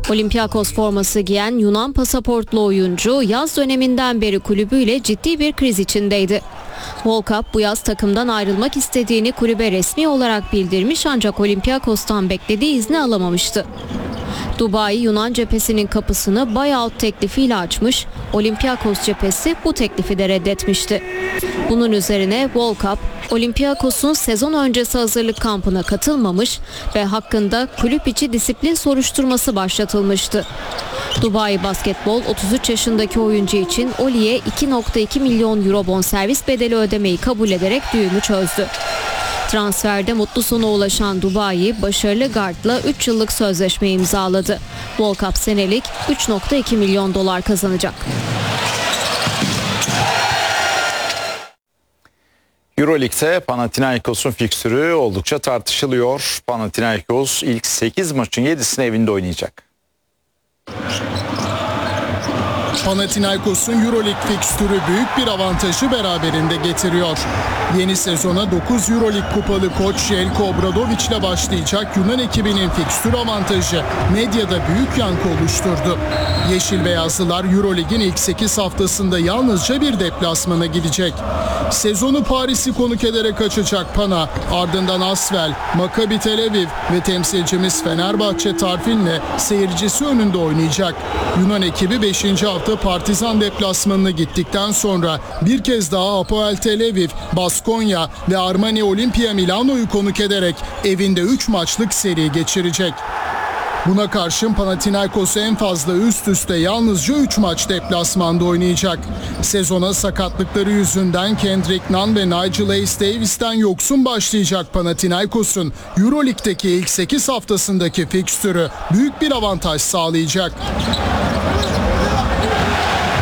Olympiakos forması giyen Yunan pasaportlu oyuncu yaz döneminden beri kulübüyle ciddi bir kriz içindeydi. Volkap bu yaz takımdan ayrılmak istediğini kulübe resmi olarak bildirmiş ancak Olympiakos'tan beklediği izni alamamıştı. Dubai Yunan cephesinin kapısını buyout teklifiyle açmış, Olympiakos cephesi bu teklifi de reddetmişti. Bunun üzerine Volkap, Olympiakos'un sezon öncesi hazırlık kampına katılmamış ve hakkında kulüp içi disiplin soruşturması başlatılmıştı. Dubai Basketbol 33 yaşındaki oyuncu için Oli'ye 2,2 milyon euro bonservis bedeli ödemeyi kabul ederek düğümü çözdü. Transferde mutlu sona ulaşan Dubai, başarılı guardla 3 yıllık sözleşme imzaladı. Volkap senelik 3,2 milyon dolar kazanacak. Euroleague'de Panathinaikos'un fikstürü oldukça tartışılıyor. Panathinaikos ilk 8 maçın 7'sini evinde oynayacak. Panathinaikos'un Euroleague fikstürü büyük bir avantajı beraberinde getiriyor. Yeni sezona 9 Euroleague kupalı koç Jelko Obradović ile başlayacak Yunan ekibinin fikstür avantajı medyada büyük yankı oluşturdu. Yeşil Beyazlılar Euroleague'in ilk 8 haftasında yalnızca bir deplasmana gidecek. Sezonu Paris'i konuk ederek açacak Pana, ardından Asvel, Maccabi Tel Aviv ve temsilcimiz Fenerbahçe Tarfin'le seyircisi önünde oynayacak. Yunan ekibi 5. hafta Partizan deplasmanına gittikten sonra bir kez daha Apoel Tel Aviv, Baskonya ve Armani Olimpia Milano'yu konuk ederek evinde 3 maçlık seri geçirecek. Buna karşın Panathinaikos en fazla üst üste yalnızca 3 maç deplasmanda oynayacak. Sezona sakatlıkları yüzünden Kendrick Nunn ve Nigel Hayes Davis'ten yoksun başlayacak Panathinaikos'un Euroleague'deki ilk 8 haftasındaki fikstürü büyük bir avantaj sağlayacak.